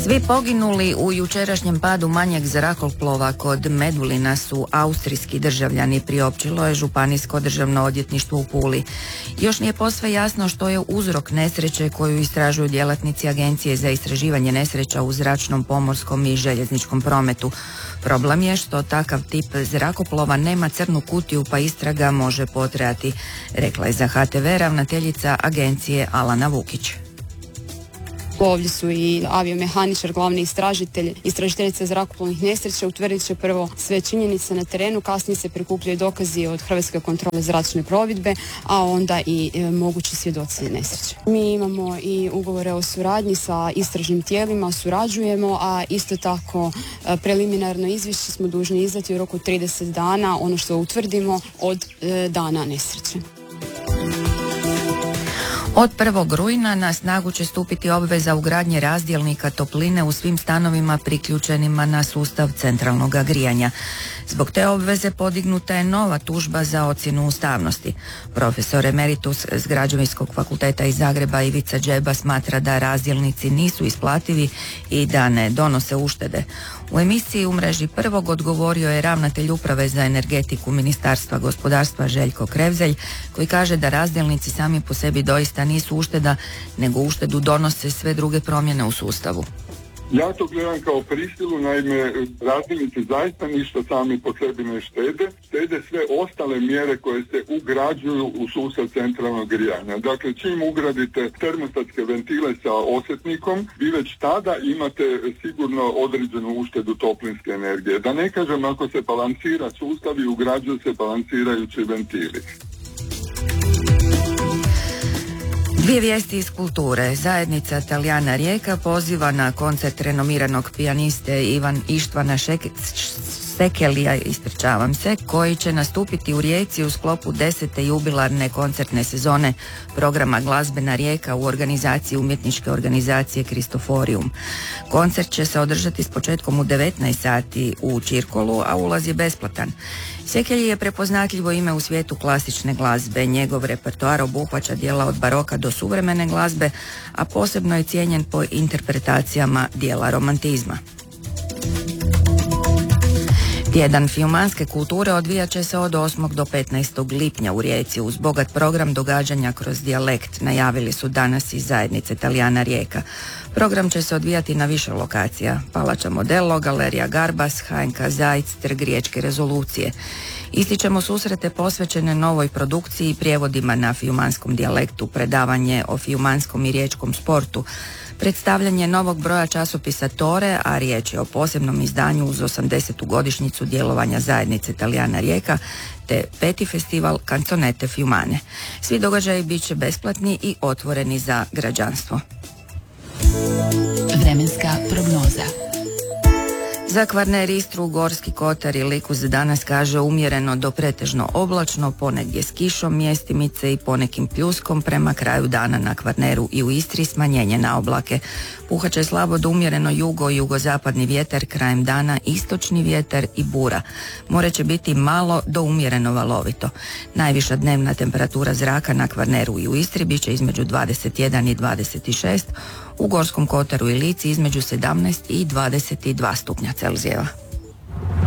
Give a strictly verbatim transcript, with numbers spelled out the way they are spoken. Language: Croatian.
Svi poginuli u jučerašnjem padu manjeg zrakoplova kod Medulina su austrijski državljani, priopćilo je Županijsko državno odvjetništvo u Puli. Još nije posve jasno što je uzrok nesreće koju istražuju djelatnici Agencije za istraživanje nesreća u zračnom, pomorskom i željezničkom prometu. Problem je što takav tip zrakoplova nema crnu kutiju pa istraga može potrajati, rekla je za H T V ravnateljica agencije Alana Vukić. Ovdje su i aviomehaničar, glavni istražitelj, istražiteljica zrakoplovnih nesreća, utvrdit će prvo sve činjenice na terenu, kasnije se prikupljaju dokazi od Hrvatske kontrole zračne plovidbe, a onda i e, mogući svjedoci nesreće. Mi imamo i ugovore o suradnji sa istražnim tijelima, surađujemo, a isto tako e, preliminarno izvješće smo dužni izdati u roku trideset dana, ono što utvrdimo od e, dana nesreće. Od prvog rujna na snagu će stupiti obveza ugradnje razdjelnika topline u svim stanovima priključenima na sustav centralnog grijanja. Zbog te obveze podignuta je nova tužba za ocjenu ustavnosti. Profesor emeritus s Građevinskog fakulteta iz Zagreba Ivica Džeba smatra da razdjelnici nisu isplativi i da ne donose uštede. U emisiji U mreži prvog odgovorio je ravnatelj Uprave za energetiku Ministarstva gospodarstva Željko Krevzelj, koji kaže da razdjelnici sami po sebi doista nisu ušteda, nego uštedu donose sve druge promjene u sustavu. Ja to gledam kao prisilu, naime razdjelnici zaista ništa sami po sebi ne štede, štede sve ostale mjere koje se ugrađuju u sustav centralnog grijanja. Dakle, čim ugradite termostatske ventile sa osjetnikom, vi već tada imate sigurno određenu uštedu toplinske energije. Da ne kažem ako se balansira sustav i ugrađuju se balansirajući ventili. Dvije vijesti iz kulture. Zajednica Talijana Rijeka poziva na koncert renomiranog pijaniste Ivan Ištvana Šek... Sekelija, ispričavam se, koji će nastupiti u Rijeci u sklopu desete jubilarne koncertne sezone programa Glazbena Rijeka u organizaciji umjetničke organizacije Kristoforium. Koncert će se održati s početkom u devetnaest sati u Čirkolu, a ulaz je besplatan. Sekelji je prepoznatljivo ime u svijetu klasične glazbe. Njegov repertoar obuhvaća djela od baroka do suvremene glazbe, a posebno je cijenjen po interpretacijama djela romantizma. Tjedan filmanske kulture odvijat će se od osmog do petnaestog lipnja u Rijeci uz bogat program događanja kroz dijalekt, najavili su danas iz zajednice Talijana Rijeka. Program će se odvijati na više lokacija: Palača Modello, Galerija Garbas, H N K Zajc, Trg Riječke rezolucije. Ističemo susrete posvećene novoj produkciji i prijevodima na fiumanskom dijalektu, predavanje o fiumanskom i riječkom sportu, predstavljanje novog broja časopisa Tore, a riječ je o posebnom izdanju uz osamdesetu godišnjicu djelovanja zajednice Talijana Rijeka, te peti festival Canzonette Fiumane. Svi događaji bit će besplatni i otvoreni za građanstvo. Vremenska prognoza. Za Kvarner, Istru, Gorski kotar i Liku za danas kaže umjereno do pretežno oblačno, ponegdje s kišom, mjestimice i ponekim pljuskom. Prema kraju dana na Kvarneru i u Istri smanjenje na oblake. Puhat će slabo do umjereno jugo i jugozapadni vjetar, krajem dana istočni vjetar i bura. More će biti malo do umjereno valovito. Najviša dnevna temperatura zraka na Kvarneru i u Istri bit će između dvadeset jedan i dvadeset šest, u Gorskom kotaru i Lici između sedamnaest i dvadeset dva stupnja Celzijeva.